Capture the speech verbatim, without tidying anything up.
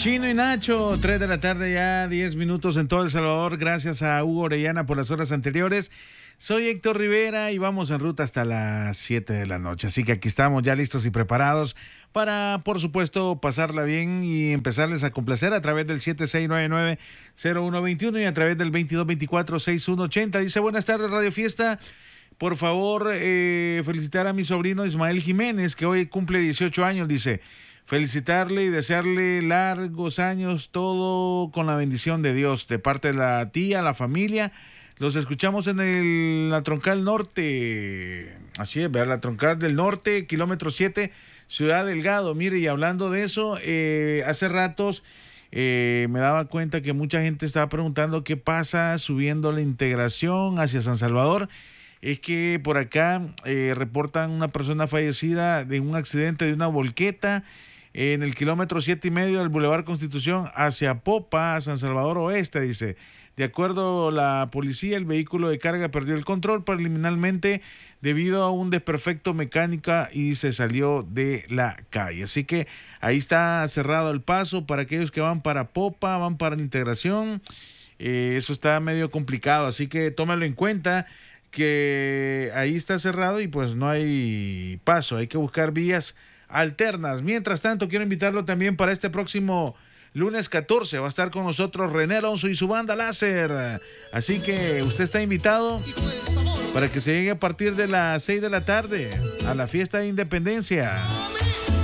Chino y Nacho, tres de la tarde ya, diez minutos en todo El Salvador. Gracias a Hugo Orellana por las horas anteriores. Soy Héctor Rivera y vamos en ruta hasta las siete de la noche. Así que aquí estamos ya listos y preparados para, por supuesto, pasarla bien y empezarles a complacer a través del siete seis nueve nueve cero uno dos uno y a través del veintidós veinticuatro sesenta y uno ochenta. Dice, buenas tardes, Radio Fiesta. Por favor, eh, felicitar a mi sobrino Ismael Jiménez, que hoy cumple dieciocho años, dice. Felicitarle y desearle largos años, todo con la bendición de Dios, de parte de la tía, la familia. Los escuchamos en el, la Troncal Norte, así es, ¿verdad? La Troncal del Norte, kilómetro siete, Ciudad Delgado. Mire, y hablando de eso, eh, hace ratos eh, me daba cuenta que mucha gente estaba preguntando qué pasa subiendo la integración hacia San Salvador. Es que por acá eh, reportan una persona fallecida de un accidente de una volqueta en el kilómetro siete y medio del Boulevard Constitución hacia Popa, San Salvador Oeste, dice. De acuerdo a la policía, el vehículo de carga perdió el control preliminarmente debido a un desperfecto mecánica y se salió de la calle. Así que ahí está cerrado el paso para aquellos que van para Popa, van para la integración. Eh, eso está medio complicado, así que tómalo en cuenta que ahí está cerrado y pues no hay paso, hay que buscar vías alternas. Mientras tanto, quiero invitarlo también para este próximo lunes catorce. Va a estar con nosotros René Alonso y su banda Láser. Así que usted está invitado para que se llegue a partir de las seis de la tarde a la fiesta de Independencia.